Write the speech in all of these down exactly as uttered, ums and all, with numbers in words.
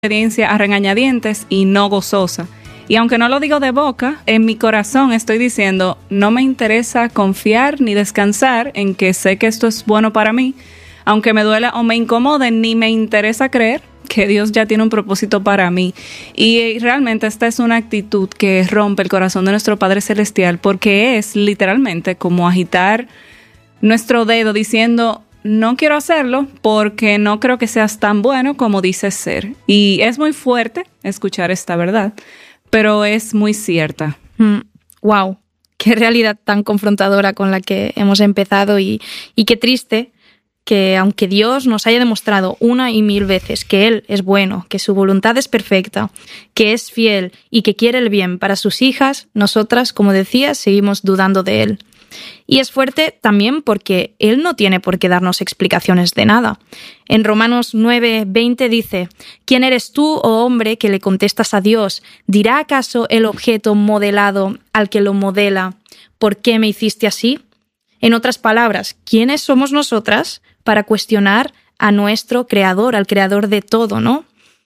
obediencia a regañadientes y no gozosa. Y aunque no lo digo de boca, en mi corazón estoy diciendo, no me interesa confiar ni descansar en que sé que esto es bueno para mí, aunque me duela o me incomode, ni me interesa creer que Dios ya tiene un propósito para mí. Y realmente esta es una actitud que rompe el corazón de nuestro Padre Celestial, porque es literalmente como agitar nuestro dedo diciendo, no quiero hacerlo porque no creo que seas tan bueno como dices ser. Y es muy fuerte escuchar esta verdad, pero es muy cierta. Mm, wow, qué realidad tan confrontadora con la que hemos empezado y, y qué triste que aunque Dios nos haya demostrado una y mil veces que Él es bueno, que su voluntad es perfecta, que es fiel y que quiere el bien para sus hijas, nosotras, como decía, seguimos dudando de Él. Y es fuerte también porque Él no tiene por qué darnos explicaciones de nada. En Romanos nueve veinte dice, ¿quién eres tú, oh hombre, que le contestas a Dios? ¿Dirá acaso el objeto modelado al que lo modela, ¿por qué me hiciste así? En otras palabras, ¿quiénes somos nosotras para cuestionar a nuestro Creador, al Creador de todo, ¿no?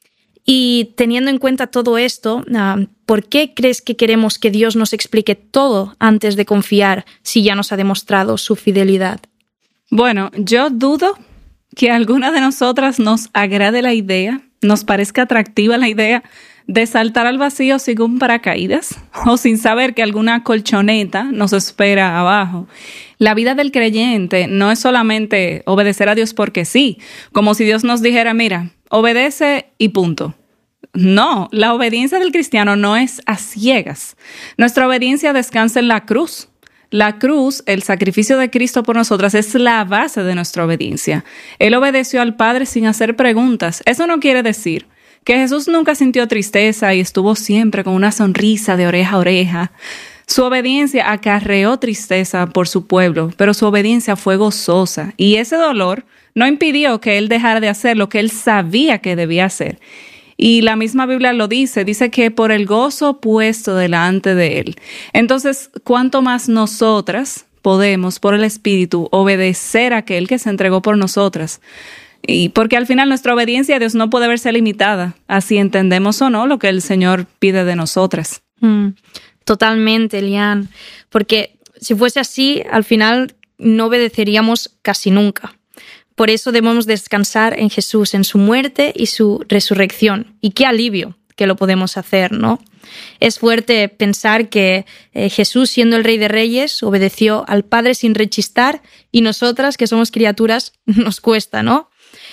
Y teniendo en cuenta todo esto, ¿por qué crees que queremos que Dios nos explique todo antes de confiar si ya nos ha demostrado su fidelidad? Bueno, yo dudo que a alguna de nosotras nos agrade la idea, nos parezca atractiva la idea de saltar al vacío sin un paracaídas o sin saber que alguna colchoneta nos espera abajo. La vida del creyente no es solamente obedecer a Dios porque sí, como si Dios nos dijera, mira, obedece y punto. No, la obediencia del cristiano no es a ciegas. Nuestra obediencia descansa en la cruz. La cruz, el sacrificio de Cristo por nosotras, es la base de nuestra obediencia. Él obedeció al Padre sin hacer preguntas. Eso no quiere decir que Jesús nunca sintió tristeza y estuvo siempre con una sonrisa de oreja a oreja. Su obediencia acarreó tristeza por su pueblo, pero su obediencia fue gozosa. Y ese dolor no impidió que él dejara de hacer lo que él sabía que debía hacer. Y la misma Biblia lo dice, dice que por el gozo puesto delante de él. Entonces, ¿cuánto más nosotras podemos, por el Espíritu, obedecer a aquel que se entregó por nosotras? Y porque al final nuestra obediencia a Dios no puede verse limitada, así entendemos o no lo que el Señor pide de nosotras. Mm, totalmente, Lian, porque si fuese así, al final no obedeceríamos casi nunca. Por eso debemos descansar en Jesús, en su muerte y su resurrección. Y qué alivio que lo podemos hacer, ¿no? Es fuerte pensar que eh, Jesús, siendo el Rey de Reyes, obedeció al Padre sin rechistar y nosotras, que somos criaturas, nos cuesta, ¿no?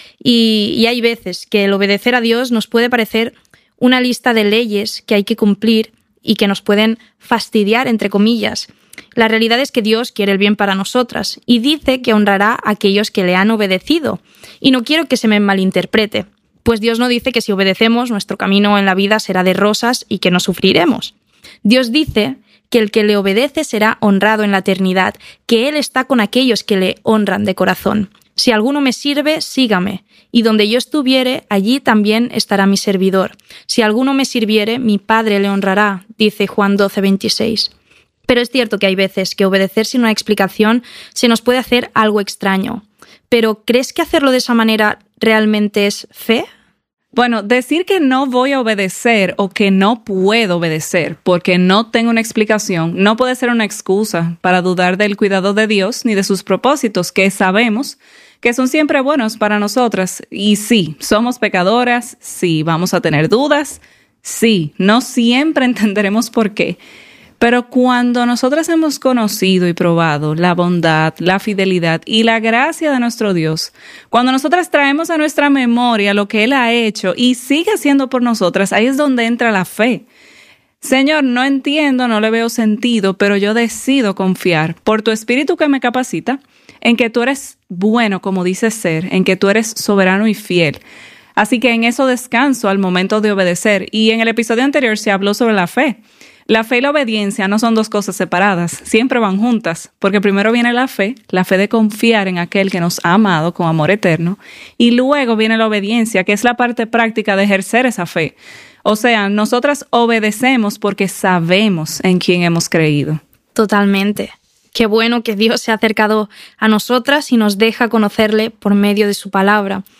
Y, y hay veces que el obedecer a Dios nos puede parecer una lista de leyes que hay que cumplir y que nos pueden fastidiar, entre comillas. La realidad es que Dios quiere el bien para nosotras y dice que honrará a aquellos que le han obedecido. Y no quiero que se me malinterprete, pues Dios no dice que si obedecemos nuestro camino en la vida será de rosas y que no sufriremos. Dios dice que el que le obedece será honrado en la eternidad, que Él está con aquellos que le honran de corazón. Si alguno me sirve, sígame, y donde yo estuviere, allí también estará mi servidor. Si alguno me sirviere, mi Padre le honrará, dice Juan doce veintiséis. Pero es cierto que hay veces que obedecer sin una explicación se nos puede hacer algo extraño. Pero ¿crees que hacerlo de esa manera realmente es fe? Bueno, decir que no voy a obedecer o que no puedo obedecer porque no tengo una explicación no puede ser una excusa para dudar del cuidado de Dios ni de sus propósitos, que sabemos que son siempre buenos para nosotras. Y sí, somos pecadoras, sí, vamos a tener dudas, sí, no siempre entenderemos por qué. Pero cuando nosotras hemos conocido y probado la bondad, la fidelidad y la gracia de nuestro Dios, cuando nosotras traemos a nuestra memoria lo que Él ha hecho y sigue haciendo por nosotras, ahí es donde entra la fe. Señor, no entiendo, no le veo sentido, pero yo decido confiar por tu Espíritu que me capacita, en que tú eres bueno como dices ser, en que tú eres soberano y fiel. Así que en eso descanso al momento de obedecer. Y en el episodio anterior se habló sobre la fe. La fe y la obediencia no son dos cosas separadas, siempre van juntas, porque primero viene la fe, la fe de confiar en aquel que nos ha amado con amor eterno, y luego viene la obediencia, que es la parte práctica de ejercer esa fe. O sea, nosotras obedecemos porque sabemos en quién hemos creído. Totalmente. Qué bueno que Dios se ha acercado a nosotras y nos deja conocerle por medio de su palabra.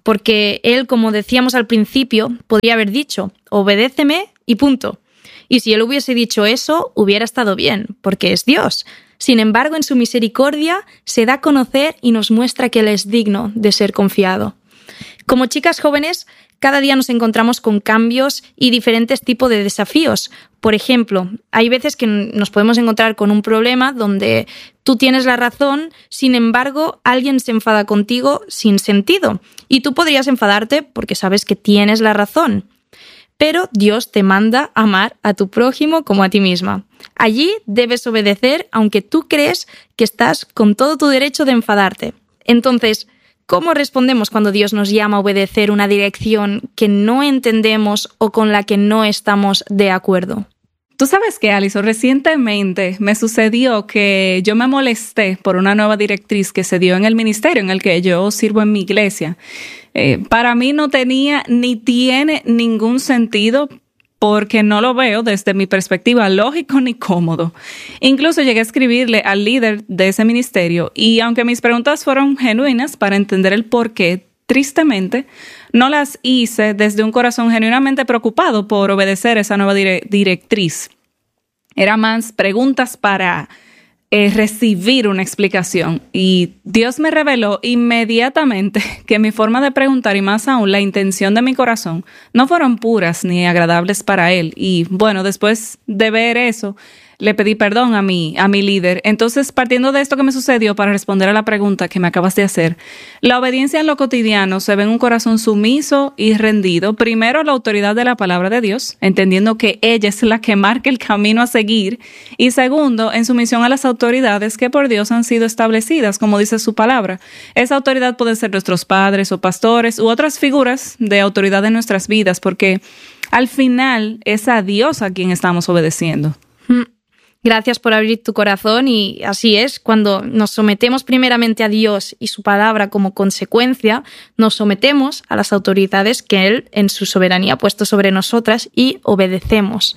porque él, como decíamos al principio, podría haber dicho, obedéceme y punto. Y si él hubiese dicho eso, hubiera estado bien, porque es Dios. Sin embargo, en su misericordia se da a conocer y nos muestra que Él es digno de ser confiado. Como chicas jóvenes, cada día nos encontramos con cambios y diferentes tipos de desafíos. Por ejemplo, hay veces que nos podemos encontrar con un problema donde tú tienes la razón, sin embargo, alguien se enfada contigo sin sentido. Y tú podrías enfadarte porque sabes que tienes la razón. Pero Dios te manda a amar a tu prójimo como a ti misma. Allí debes obedecer aunque tú crees que estás con todo tu derecho de enfadarte. Entonces, ¿cómo respondemos cuando Dios nos llama a obedecer una dirección que no entendemos o con la que no estamos de acuerdo? Tú sabes que, Alison, recientemente me sucedió que yo me molesté por una nueva directriz que se dio en el ministerio en el que yo sirvo en mi iglesia. Eh, para mí no tenía ni tiene ningún sentido porque no lo veo desde mi perspectiva lógico ni cómodo. Incluso llegué a escribirle al líder de ese ministerio y aunque mis preguntas fueron genuinas para entender el por qué, tristemente, no las hice desde un corazón genuinamente preocupado por obedecer esa nueva dire- directriz. Eran más preguntas para eh, recibir una explicación. Y Dios me reveló inmediatamente que mi forma de preguntar y más aún la intención de mi corazón no fueron puras ni agradables para Él. Y bueno, después de ver eso, le pedí perdón a mi, a mi líder. Entonces, partiendo de esto que me sucedió, para responder a la pregunta que me acabas de hacer, la obediencia en lo cotidiano se ve en un corazón sumiso y rendido, primero a la autoridad de la palabra de Dios, entendiendo que ella es la que marca el camino a seguir, y segundo, en sumisión a las autoridades que por Dios han sido establecidas, como dice su palabra. Esa autoridad puede ser nuestros padres o pastores u otras figuras de autoridad en nuestras vidas, porque al final es a Dios a quien estamos obedeciendo. Mm. Gracias por abrir tu corazón y así es, cuando nos sometemos primeramente a Dios y su palabra como consecuencia, nos sometemos a las autoridades que Él en su soberanía ha puesto sobre nosotras y obedecemos.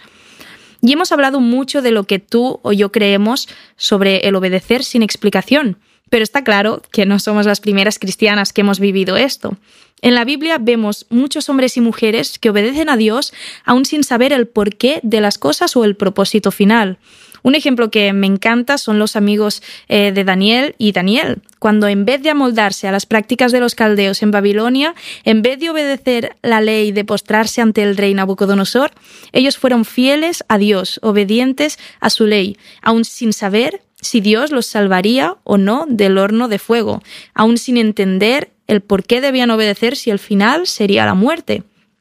Y hemos hablado mucho de lo que tú o yo creemos sobre el obedecer sin explicación, pero está claro que no somos las primeras cristianas que hemos vivido esto. En la Biblia vemos muchos hombres y mujeres que obedecen a Dios aún sin saber el porqué de las cosas o el propósito final. Un ejemplo que me encanta son los amigos eh, de Daniel y Daniel, cuando en vez de amoldarse a las prácticas de los caldeos en Babilonia, en vez de obedecer la ley de postrarse ante el rey Nabucodonosor, ellos fueron fieles a Dios, obedientes a su ley, aún sin saber si Dios los salvaría o no del horno de fuego, aún sin entender el por qué debían obedecer si el final sería la muerte.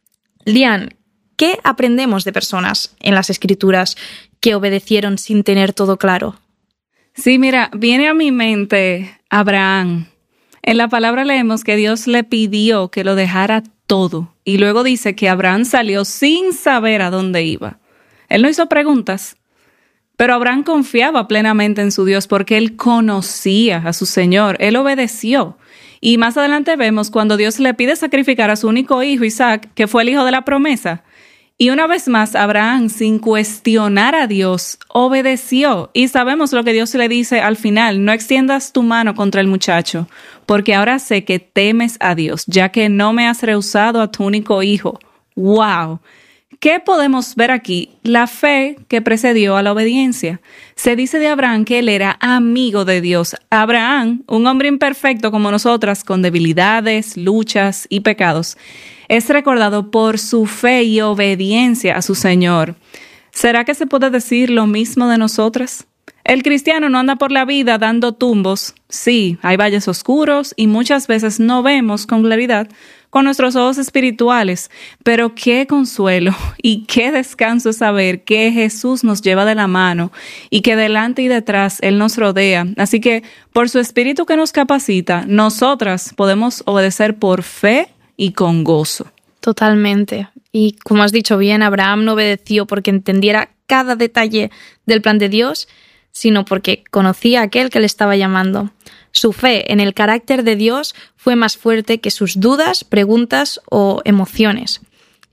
Lian, ¿qué aprendemos de personas en las Escrituras que obedecieron sin tener todo claro? Sí, mira, viene a mi mente Abraham. En la palabra leemos que Dios le pidió que lo dejara todo y luego dice que Abraham salió sin saber a dónde iba. Él no hizo preguntas, pero Abraham confiaba plenamente en su Dios porque él conocía a su Señor, él obedeció. Y más adelante vemos cuando Dios le pide sacrificar a su único hijo, Isaac, que fue el hijo de la promesa. Y una vez más, Abraham, sin cuestionar a Dios, obedeció. Y sabemos lo que Dios le dice al final: no extiendas tu mano contra el muchacho, porque ahora sé que temes a Dios, ya que no me has rehusado a tu único hijo. ¡Wow! ¿Qué podemos ver aquí? La fe que precedió a la obediencia. Se dice de Abraham que él era amigo de Dios. Abraham, un hombre imperfecto como nosotras, con debilidades, luchas y pecados, es recordado por su fe y obediencia a su Señor. ¿Será que se puede decir lo mismo de nosotras? El cristiano no anda por la vida dando tumbos. Sí, hay valles oscuros y muchas veces no vemos con claridad con nuestros ojos espirituales, pero qué consuelo y qué descanso es saber que Jesús nos lleva de la mano y que delante y detrás Él nos rodea. Así que por su Espíritu que nos capacita, nosotras podemos obedecer por fe y con gozo. Totalmente. Y como has dicho bien, Abraham no obedeció porque entendiera cada detalle del plan de Dios, sino porque conocía a aquel que le estaba llamando. Su fe en el carácter de Dios fue más fuerte que sus dudas, preguntas o emociones.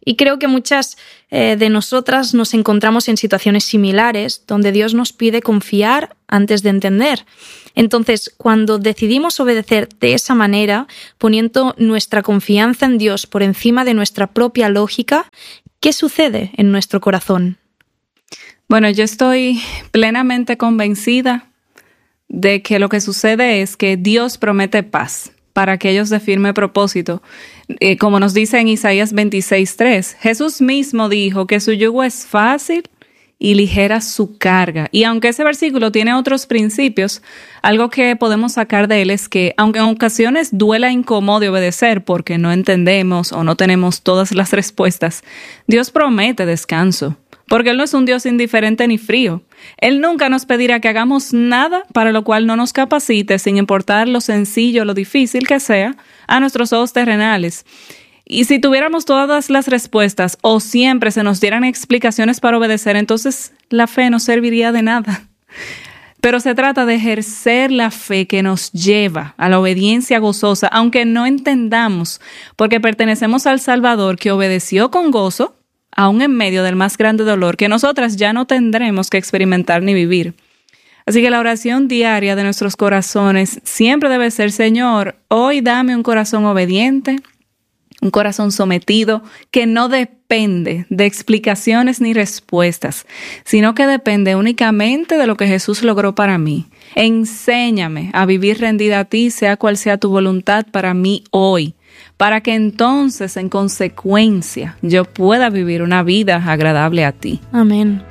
Y creo que muchas eh, de nosotras nos encontramos en situaciones similares donde Dios nos pide confiar antes de entender. Entonces, cuando decidimos obedecer de esa manera, poniendo nuestra confianza en Dios por encima de nuestra propia lógica, ¿qué sucede en nuestro corazón? Bueno, yo estoy plenamente convencida de que lo que sucede es que Dios promete paz para aquellos de firme propósito. Eh, como nos dice en Isaías veintiséis tres, Jesús mismo dijo que su yugo es fácil y ligera su carga. Y aunque ese versículo tiene otros principios, algo que podemos sacar de él es que, aunque en ocasiones duela incómodo obedecer porque no entendemos o no tenemos todas las respuestas, Dios promete descanso. Porque Él no es un Dios indiferente ni frío. Él nunca nos pedirá que hagamos nada para lo cual no nos capacite, sin importar lo sencillo o lo difícil que sea, a nuestros ojos terrenales. Y si tuviéramos todas las respuestas o siempre se nos dieran explicaciones para obedecer, entonces la fe no serviría de nada. Pero se trata de ejercer la fe que nos lleva a la obediencia gozosa, aunque no entendamos, porque pertenecemos al Salvador que obedeció con gozo, aún en medio del más grande dolor que nosotras ya no tendremos que experimentar ni vivir. Así que la oración diaria de nuestros corazones siempre debe ser: Señor, hoy dame un corazón obediente, un corazón sometido, que no depende de explicaciones ni respuestas, sino que depende únicamente de lo que Jesús logró para mí. Enséñame a vivir rendida a ti, sea cual sea tu voluntad para mí hoy, para que entonces, en consecuencia, yo pueda vivir una vida agradable a ti. Amén.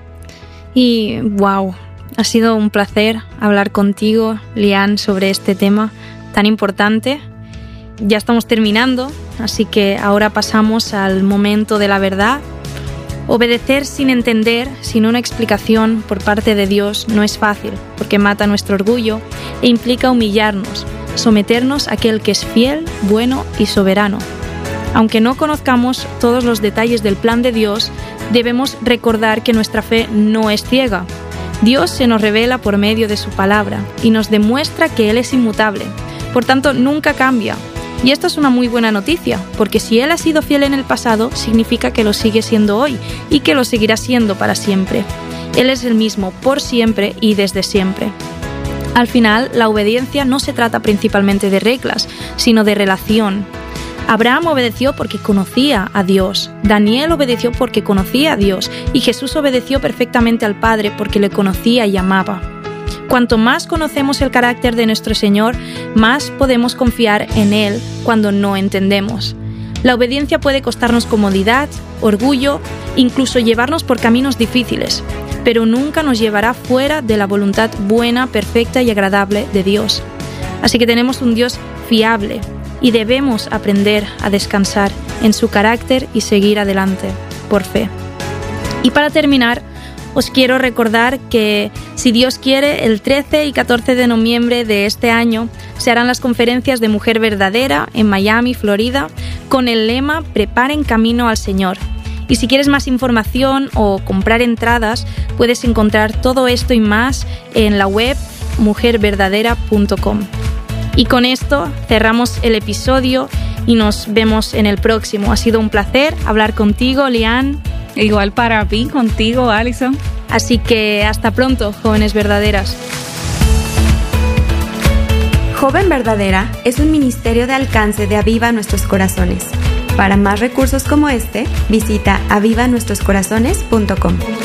Y wow, ha sido un placer hablar contigo, Lian, sobre este tema tan importante. Ya estamos terminando, así que ahora pasamos al momento de la verdad. Obedecer sin entender, sin una explicación por parte de Dios, no es fácil, porque mata nuestro orgullo e implica humillarnos, someternos a aquel que es fiel, bueno y soberano. Aunque no conozcamos todos los detalles del plan de Dios, debemos recordar que nuestra fe no es ciega. Dios se nos revela por medio de su palabra y nos demuestra que Él es inmutable, por tanto nunca cambia. Y esto es una muy buena noticia, porque si Él ha sido fiel en el pasado, significa que lo sigue siendo hoy y que lo seguirá siendo para siempre. Él es el mismo por siempre y desde siempre. Al final, la obediencia no se trata principalmente de reglas, sino de relación. Abraham obedeció porque conocía a Dios, Daniel obedeció porque conocía a Dios y Jesús obedeció perfectamente al Padre porque le conocía y amaba. Cuanto más conocemos el carácter de nuestro Señor, más podemos confiar en Él cuando no entendemos. La obediencia puede costarnos comodidad, orgullo, incluso llevarnos por caminos difíciles, pero nunca nos llevará fuera de la voluntad buena, perfecta y agradable de Dios. Así que tenemos un Dios fiable y debemos aprender a descansar en su carácter y seguir adelante por fe. Y para terminar, os quiero recordar que, si Dios quiere, el trece y catorce de noviembre de este año se harán las conferencias de Mujer Verdadera en Miami, Florida, con el lema Preparen camino al Señor. Y si quieres más información o comprar entradas, puedes encontrar todo esto y más en la web mujer verdadera punto com. Y con esto cerramos el episodio y nos vemos en el próximo. Ha sido un placer hablar contigo, Lian. Igual para mí, contigo, Alison. Así que hasta pronto, jóvenes verdaderas. Joven Verdadera es un ministerio de alcance de Aviva Nuestros Corazones. Para más recursos como este, visita aviva nuestros corazones punto com.